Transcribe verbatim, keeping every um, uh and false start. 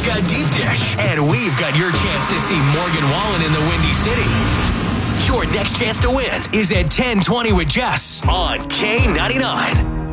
got deep dish, and we've got your chance to see Morgan Wallen in the Windy City. Your next chance to win is at ten twenty with Jess on K ninety-nine.